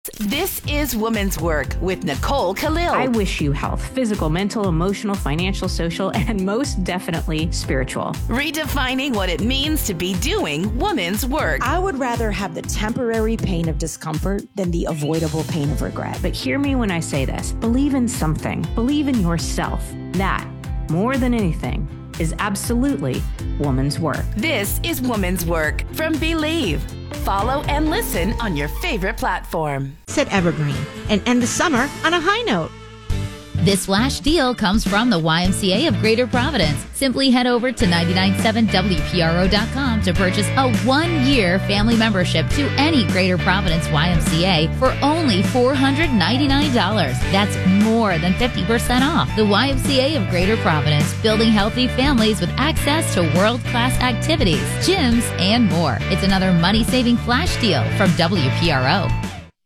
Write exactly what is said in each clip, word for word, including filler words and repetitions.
This is Woman's Work with Nicole Khalil. I wish you health, physical, mental, emotional, financial, social, and most definitely spiritual. Redefining what it means to be doing woman's work. I would rather have the temporary pain of discomfort than the avoidable pain of regret. But hear me when I say this. Believe in something. Believe in yourself. That, more than anything, is absolutely woman's work. This is Woman's Work from Believe. Follow and listen on your favorite platform. At Evergreen and end the summer on a high note. This flash deal comes from the Y M C A of Greater Providence. Simply head over to nine nine seven W P R O dot com to purchase a one-year family membership to any Greater Providence Y M C A for only four hundred ninety-nine dollars. That's more than fifty percent off. The Y M C A of Greater Providence, building healthy families with access to world-class activities, gyms, and more. It's another money-saving flash deal from W P R O.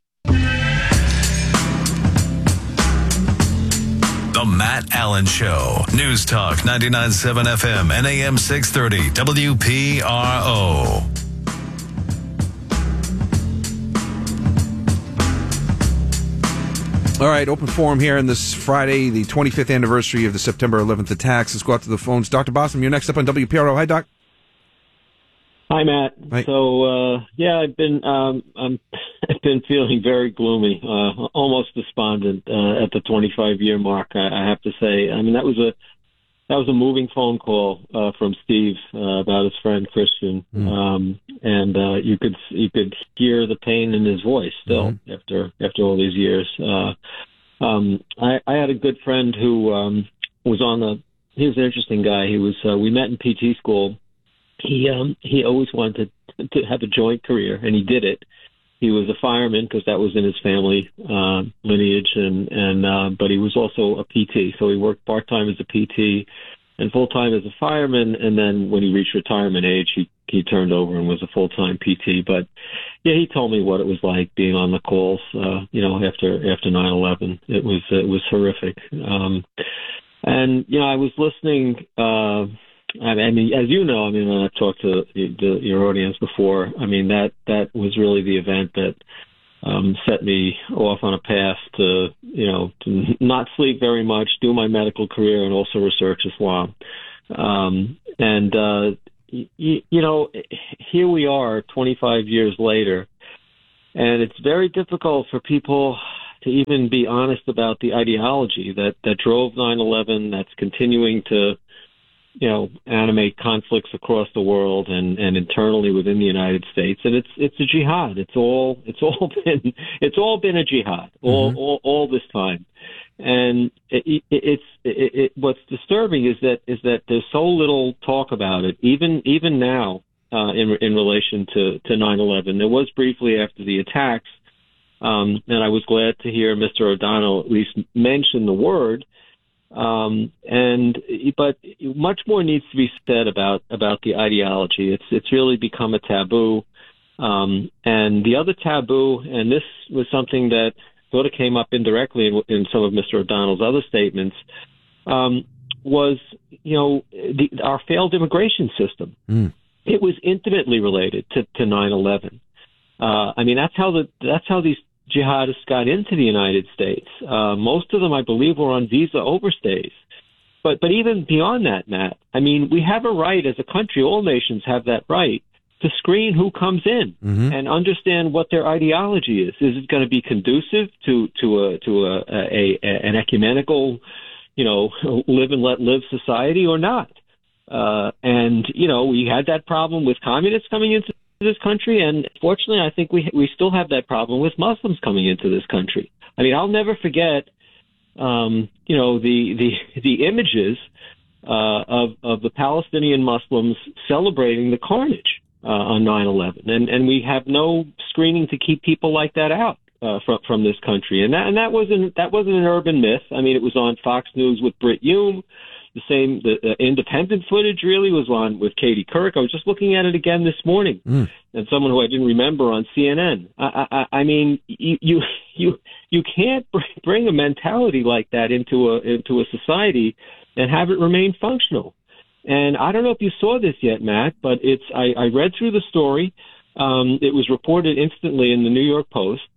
The Matt Allen Show. News Talk ninety-nine point seven F M and A M six thirty W P R O. All right, open forum here on this Friday, the twenty-fifth anniversary of the September eleventh attacks. Let's go out to the phones. Doctor Bossom, you're next up on W P R O. Hi, Doc. Hi, Matt. Hi. So, uh, yeah, I've been um, I'm, I've been feeling very gloomy, uh, almost despondent uh, at the twenty-five year mark. I, I have to say. I mean, that was a that was a moving phone call uh, from Steve uh, about his friend Christian, mm. um, and uh, you could you could hear the pain in his voice still mm-hmm. after after all these years. Uh, um, I, I had a good friend who um, was on the. He was an interesting guy. He was. Uh, we met in P T school. He um, he always wanted to, to have a joint career, and he did it. He was a fireman because that was in his family uh, lineage, and and uh, but he was also a P T. So he worked part time as a P T and full time as a fireman. And then when he reached retirement age, he he turned over and was a full time P T. But yeah, he told me what it was like being on the calls. Uh, you know, after after nine eleven, it was it was horrific. Um, and you know, I was listening. Uh, I mean, as you know, I mean, when I've talked to the, the, your audience before, I mean, that, that was really the event that um, set me off on a path to, you know, to not sleep very much, do my medical career, and also research Islam. Um, and, uh, y- you know, here we are twenty-five years later, and it's very difficult for people to even be honest about the ideology that, that drove nine eleven, that's continuing to, you know, animate conflicts across the world and, and internally within the United States. And it's, it's a jihad. It's all, it's all been, it's all been a jihad all, mm-hmm. all, all this time. And it, it, it's, it, it, what's disturbing is that, is that there's so little talk about it, even, even now, uh, in, in relation to, to nine eleven. There was briefly after the attacks. Um, and I was glad to hear Mister O'Donnell at least mention the word. Um, and, but much more needs to be said about, about the ideology. It's, it's really become a taboo. Um, and the other taboo, and this was something that sort of came up indirectly in, in some of Mister O'Donnell's other statements, um, was, you know, the, our failed immigration system. Mm. It was intimately related to, to nine eleven. Uh, I mean, that's how the, that's how these jihadists got into the United States. Uh, most of them, I believe, were on visa overstays. But but even beyond that, Matt, I mean, we have a right as a country, all nations have that right, to screen who comes in mm-hmm. and understand what their ideology is. Is it going to be conducive to to a to a, a, a an ecumenical, you know, live and let live society or not? Uh, and you know, we had that problem with communists coming into this country, and fortunately, I think we we still have that problem with Muslims coming into this country. I mean, I'll never forget, um, you know, the the the images uh, of of the Palestinian Muslims celebrating the carnage uh, on nine eleven, and and we have no screening to keep people like that out uh, from from this country, and that and that wasn't that wasn't an urban myth. I mean, it was on Fox News with Brit Hume. The same, the uh, independent footage really was on with Katie Couric. I was just looking at it again this morning, mm. and someone who I didn't remember on C N N. I, I, I mean, you, you, you, you can't bring a mentality like that into a into a society and have it remain functional. And I don't know if you saw this yet, Matt, but it's I, I read through the story. Um, it was reported instantly in the New York Post.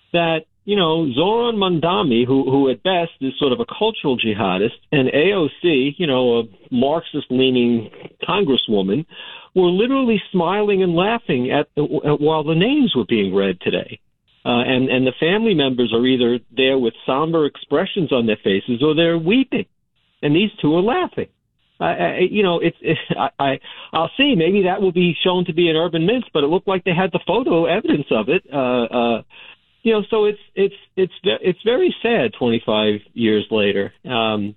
that, you know, Zoran Mandami, who, who at best is sort of a cultural jihadist, and A O C, you know, a Marxist-leaning congresswoman, were literally smiling and laughing at, the, at while the names were being read today. Uh, and, and the family members are either there with somber expressions on their faces or they're weeping. And these two are laughing. I, I, you know, it's, it, I, I, I'll see. Maybe that will be shown to be an urban myth, but it looked like they had the photo evidence of it. Uh, uh, you know, so it's it's it's it's very sad. twenty-five years later, um,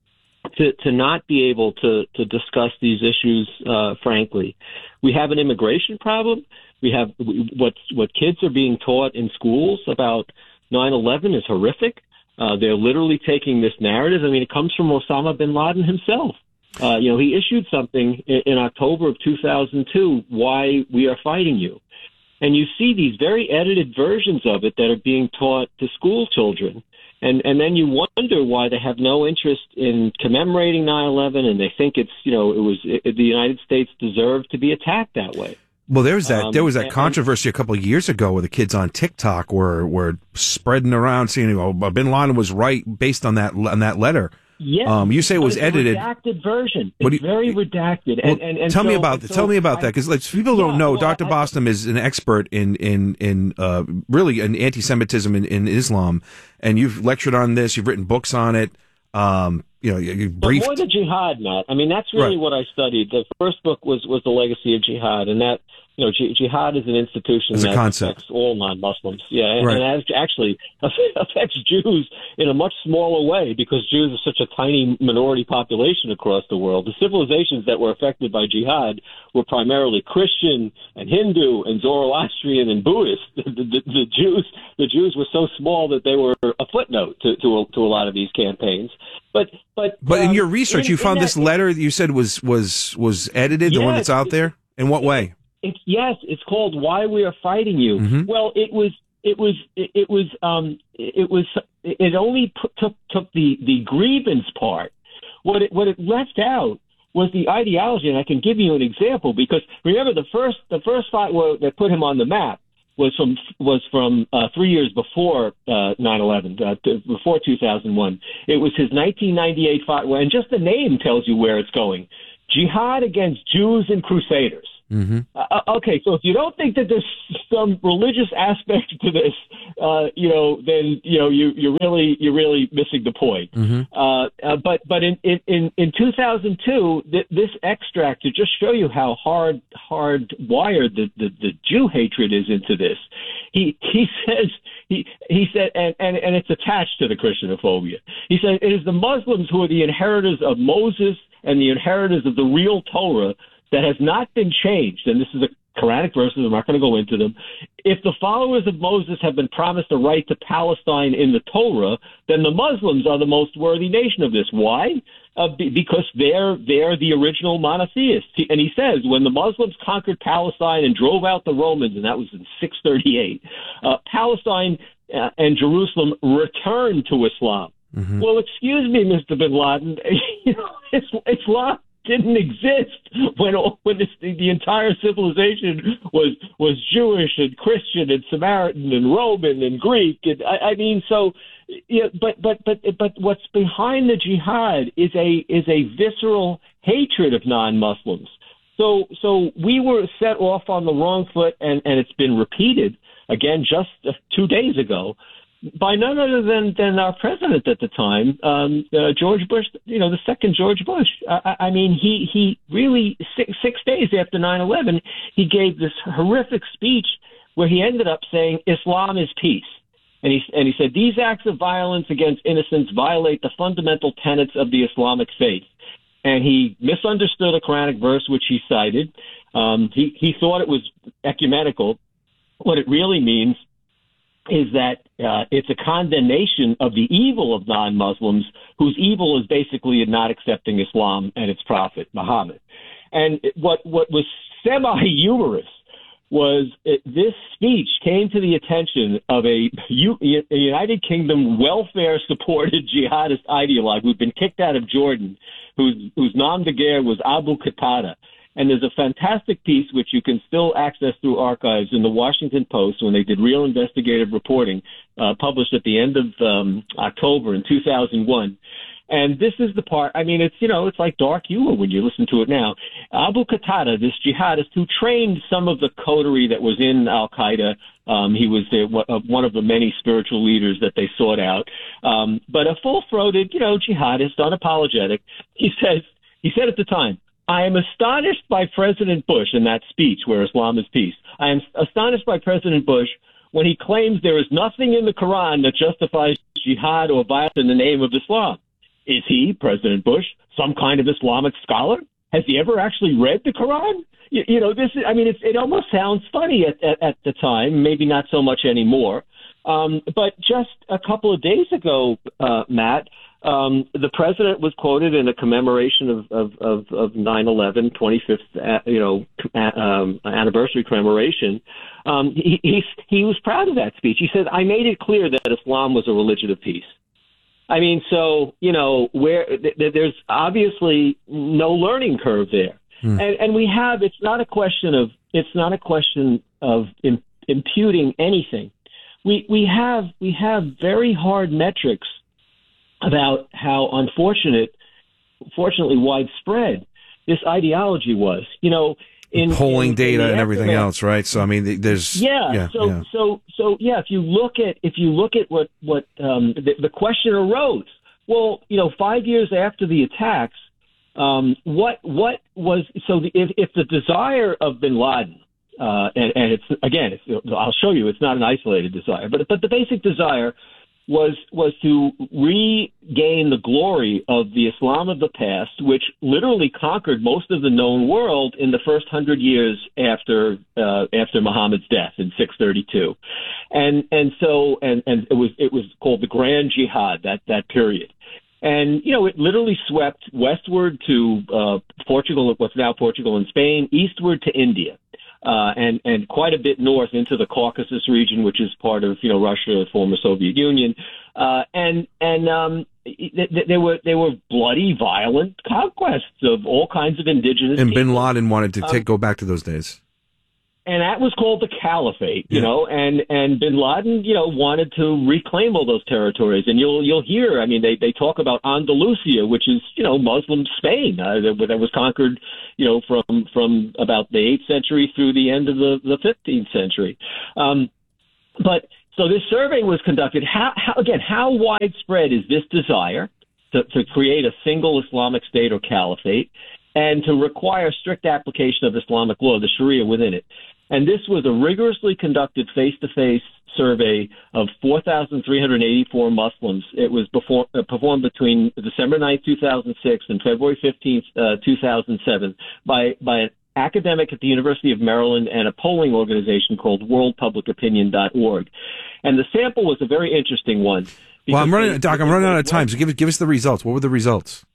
to to not be able to to discuss these issues. Uh, frankly, we have an immigration problem. We have what what kids are being taught in schools about nine eleven is horrific. Uh, they're literally taking this narrative. I mean, it comes from Osama bin Laden himself. Uh, you know, he issued something in, in October of two thousand two, Why We Are Fighting You. And you see these very edited versions of it that are being taught to school children. And and then you wonder why they have no interest in commemorating nine eleven, and they think it's, you know, it was it, the United States deserved to be attacked that way. Well, there was that. Um, there was that and, controversy a couple of years ago where the kids on TikTok were were spreading around saying, "Oh, Bin Laden was right based on that on that letter." Yes, um, you say it was it's edited. A redacted version. What It's do you- very redacted. And, Well, and, and tell me so- about so tell me about I- that, because like, people don't Yeah, know. well, Doctor I- Boston is an expert in in in uh, really in anti-Semitism in, in Islam, and you've lectured on this. You've written books on it. Um, you know, you- you've But briefed. more the jihad, Matt. I mean, that's really Right. what I studied. The first book was was the legacy of jihad, and that, you know, j- jihad is an institution As a that concept. affects all non-Muslims. Yeah, and, Right. and it actually affects Jews in a much smaller way because Jews are such a tiny minority population across the world. The civilizations that were affected by jihad were primarily Christian and Hindu and Zoroastrian and Buddhist. The, the, the Jews, the Jews were so small that they were a footnote to to a, to a lot of these campaigns. But but But in um, your research, in- you in found that- this letter that you said was was was edited, the one Yes. that's out there. In what way? It's yes, it's called "Why We Are Fighting You." Mhm. Well, it was, it was, it, it was, um, it was, it only put, took took the the grievance part. What it what it left out was the ideology, and I can give you an example because remember the first the first fight where, that put him on the map was from was from uh, three years before uh, nine eleven, uh, t- before two thousand one. It was his nineteen ninety-eight fight, and just the name tells you where it's going: jihad against Jews and Crusaders. Mm-hmm. Uh, okay, so if you don't think that there's some religious aspect to this, uh, you know, then you know you you're really you're really missing the point. Mm-hmm. Uh, uh, but but in in in two thousand two, th- this extract to just show you how hard hard wired the, the, the Jew hatred is into this. He he says he he said and, and and it's attached to the Christianophobia. He said it is the Muslims who are the inheritors of Moses and the inheritors of the real Torah that has not been changed, and this is a Quranic verses, I'm not going to go into them. If the followers of Moses have been promised a right to Palestine in the Torah, then the Muslims are the most worthy nation of this. Why? Uh, be, because they're they're the original monotheists. He, and he says, when the Muslims conquered Palestine and drove out the Romans, and that was in six thirty-eight, uh, Palestine uh, and Jerusalem returned to Islam. Mm-hmm. Well, excuse me, Mister Bin Laden, you know, Islam didn't exist when when this, the, the entire civilization was was Jewish and Christian and Samaritan and Roman and Greek. And I, I mean, so yeah, but but but but what's behind the jihad is a is a visceral hatred of non-Muslims. So so we were set off on the wrong foot, and and it's been repeated again just two days ago by none other than, than our president at the time, um, uh, George Bush, you know, the second George Bush. I, I mean, he, he really, six, six days after nine eleven, he gave this horrific speech where he ended up saying, Islam is peace. And he, and he said, these acts of violence against innocents violate the fundamental tenets of the Islamic faith. And he misunderstood a Quranic verse, which he cited. Um, he, he thought it was ecumenical. What it really means is that uh, it's a condemnation of the evil of non-Muslims, whose evil is basically not accepting Islam and its prophet, Muhammad. And what what was semi-humorous was it, this speech came to the attention of a, U, a United Kingdom welfare-supported jihadist ideologue who'd been kicked out of Jordan, whose, whose nom de guerre was Abu Qatada. And there's a fantastic piece which you can still access through archives in the Washington Post when they did real investigative reporting, uh, published at the end of um, October in two thousand one. And this is the part, I mean, it's, you know, it's like dark humor when you listen to it now. Abu Qatada, this jihadist who trained some of the coterie that was in Al-Qaeda, um, he was the, one of the many spiritual leaders that they sought out, um, but a full-throated, you know, jihadist, unapologetic. He says, he said at the time, I am astonished by President Bush in that speech where Islam is peace. I am astonished by President Bush when he claims there is nothing in the Quran that justifies jihad or violence in the name of Islam. Is he, President Bush, some kind of Islamic scholar? Has he ever actually read the Quran? You, you know, this is, I mean, it's, it almost sounds funny at, at, at the time, maybe not so much anymore. Um, but just a couple of days ago, uh, Matt, um, the president was quoted in a commemoration of, of, of, of nine eleven, twenty-fifth, uh, you know, um, anniversary commemoration. Um, he, he, he was proud of that speech. He said, I made it clear that Islam was a religion of peace. I mean, so, you know, where th- there's obviously no learning curve there. Hmm. And, and we have, it's not a question of, it's not a question of im- imputing anything. We, we have, we have very hard metrics about how unfortunate, fortunately widespread this ideology was, you know, in polling in, data in and everything aftermath. else, right? So I mean, there's yeah. yeah so yeah. so so yeah. If you look at if you look at what what um, the, the question arose, well, you know, five years after the attacks, um, what what was so the, if if the desire of Bin Laden, uh, and, and it's again, it's, I'll show you, it's not an isolated desire, but but the basic desire was was to regain the glory of the Islam of the past, which literally conquered most of the known world in the first hundred years after uh, after Muhammad's death in six thirty-two, and and so and, and it was it was called the Grand Jihad, that that period. And, you know, it literally swept westward to uh, Portugal, what's now Portugal and Spain, eastward to India. Uh, and, and quite a bit north into the Caucasus region, which is part of, you know, Russia, the former Soviet Union. Uh, and, and, um, th- th- there were, there were bloody, violent conquests of all kinds of indigenous And people. Bin Laden wanted to take, um, go back to those days. And that was called the Caliphate, you yeah. know, and, and Bin Laden, you know, wanted to reclaim all those territories. And you'll, you'll hear, I mean, they, they talk about Andalusia, which is, you know, Muslim Spain, uh, that, that was conquered, you know, from, from about the eighth century through the end of the, the fifteenth century. Um, but so this survey was conducted. How, how, again, how widespread is this desire to, to create a single Islamic state or caliphate and to require strict application of Islamic law, the Sharia within it? And this was a rigorously conducted face-to-face survey of four thousand three hundred eighty-four Muslims. It was before, uh, performed between December ninth, two thousand six and February fifteenth, uh, two thousand seven by, by an academic at the University of Maryland and a polling organization called world public opinion dot org. And the sample was a very interesting one. Well, I'm running, Doc, I'm running out of time, so give us, give us the results. What were the results?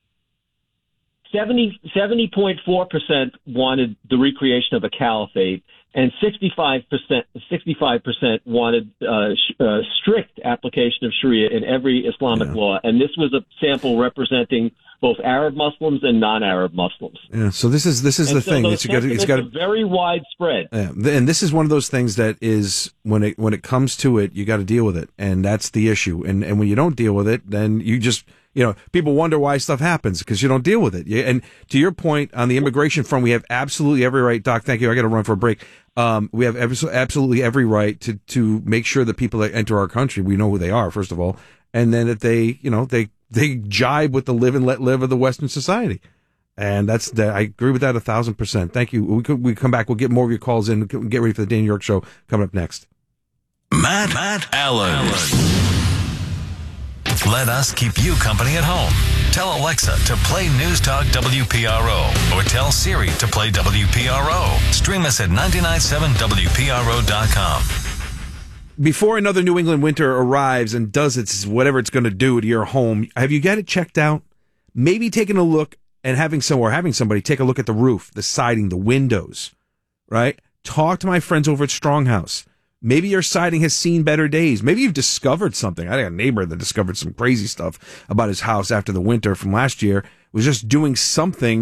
seventy point four percent wanted the recreation of a caliphate, and sixty-five percent sixty-five percent wanted uh, sh- uh, strict application of Sharia in every Islamic yeah. law. And this was a sample representing both Arab Muslims and non-Arab Muslims. Yeah. So this is this is and the so thing. It's got it's got very widespread. Yeah. And this is one of those things that is when it when it comes to it, you got to deal with it, and that's the issue. And and when you don't deal with it, then you just you know, people wonder why stuff happens because you don't deal with it. And to your point on the immigration front, we have absolutely every right. Doc, thank you. I got to run for a break. Um, we have absolutely every right to, to make sure that people that enter our country, we know who they are, first of all. And then if they, you know, they, they jibe with the live and let live of the Western society. And that's the, I agree with that a thousand percent. Thank you. We could, we come back. We'll get more of your calls in. Get ready for the Dan York Show coming up next. Matt, Matt Allen. Allen. Let us keep you company at home. Tell Alexa to play News Talk W P R O or tell Siri to play W P R O. Stream us at nine nine seven W P R O dot com. Before another New England winter arrives and does its whatever it's going to do to your home, have you got it checked out? Maybe taking a look and having some or having somebody take a look at the roof, the siding, the windows, right? Talk to my friends over at Stronghouse. Maybe your siding has seen better days. Maybe you've discovered something. I had a neighbor that discovered some crazy stuff about his house after the winter from last year, was just doing something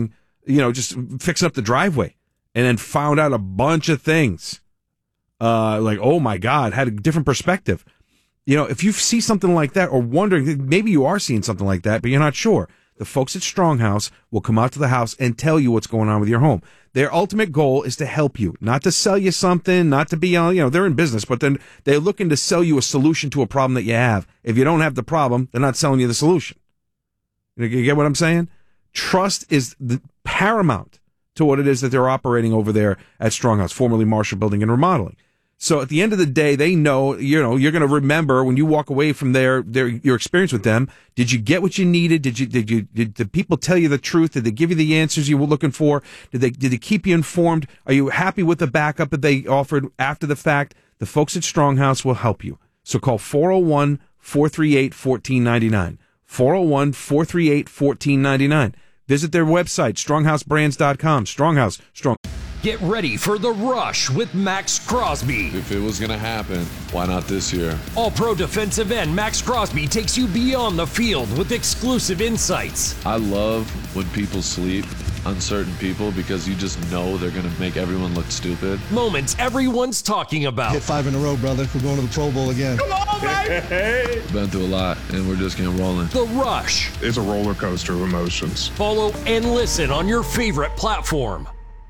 you know, just fixing up the driveway, and then found out a bunch of things. Uh, like, oh my God, had a different perspective. You know, if you see something like that, or wondering, maybe you are seeing something like that, but you're not sure, the folks at Stronghouse will come out to the house and tell you what's going on with your home. Their ultimate goal is to help you, not to sell you something, not to be, you know, they're in business, but then they're looking to sell you a solution to a problem that you have. If you don't have the problem, they're not selling you the solution. You get what I'm saying? Trust is the paramount to what it is that they're operating over there at Stronghouse, formerly Marshall Building and Remodeling. So at the end of the day, they know, you know, you're going to remember when you walk away from their, their, your experience with them. Did you get what you needed? Did you, did you, did the people tell you the truth? Did they give you the answers you were looking for? Did they, did they keep you informed? Are you happy with the backup that they offered after the fact? The folks at Stronghouse will help you. So call four oh one, four three eight, one four nine nine. four oh one, four three eight, one four nine nine. Visit their website, stronghouse brands dot com. Stronghouse, strong. Get ready for The Rush with Max Crosby. If it was going to happen, why not this year? All-Pro defensive end Max Crosby takes you beyond the field with exclusive insights. I love when people sleep on certain people because you just know they're going to make everyone look stupid. Moments everyone's talking about. Hit five in a row, brother. We're going to the Pro Bowl again. Come on, baby! Been through a lot, and we're just getting rolling. The Rush. It's a roller coaster of emotions. Follow and listen on your favorite platform.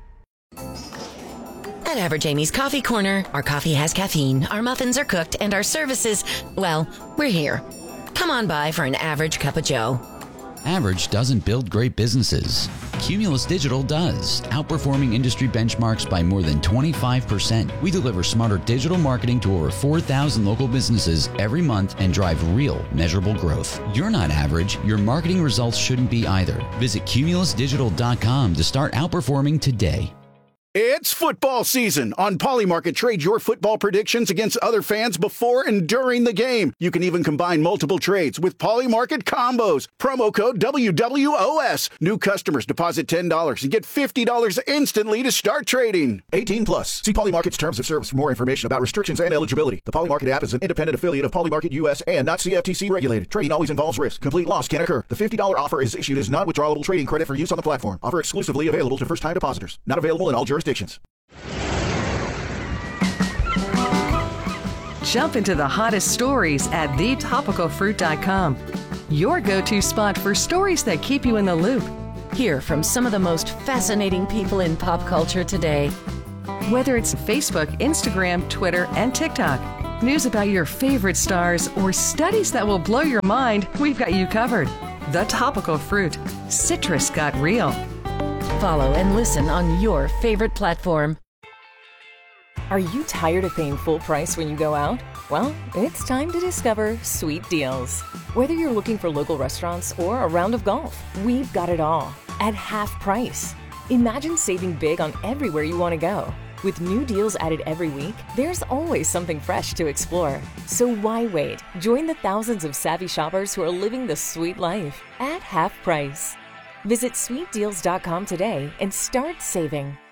At Average Amy's Coffee Corner, our coffee has caffeine, our muffins are cooked, and our services, well, we're here. Come on by for an average cup of joe. Average doesn't build great businesses. Cumulus Digital does, outperforming industry benchmarks by more than twenty-five percent. We deliver smarter digital marketing to over four thousand local businesses every month and drive real, measurable growth. You're not average. Your marketing results shouldn't be either. Visit cumulus digital dot com to start outperforming today. It's football season. On Polymarket, trade your football predictions against other fans before and during the game. You can even combine multiple trades with Polymarket combos. Promo code W W O S. New customers deposit ten dollars and get fifty dollars instantly to start trading. eighteen plus. See Polymarket's terms of service for more information about restrictions and eligibility. The Polymarket app is an independent affiliate of Polymarket U S and not C F T C regulated. Trading always involves risk. Complete loss can occur. The fifty dollars offer is issued as non-withdrawable trading credit for use on the platform. Offer exclusively available to first-time depositors. Not available in all jurisdictions. Jump into the hottest stories at the topical fruit dot com. Your go-to spot for stories that keep you in the loop. Hear from some of the most fascinating people in pop culture today. Whether it's Facebook, Instagram, Twitter, and TikTok, news about your favorite stars, or studies that will blow your mind, we've got you covered. The Topical Fruit. Citrus got real. Follow and listen on your favorite platform. Are you tired of paying full price when you go out? Well, it's time to discover Sweet Deals. Whether you're looking for local restaurants or a round of golf, we've got it all at half price. Imagine saving big on everywhere you want to go. With new deals added every week, there's always something fresh to explore. So why wait? Join the thousands of savvy shoppers who are living the sweet life at half price. Visit sweet deals dot com today and start saving.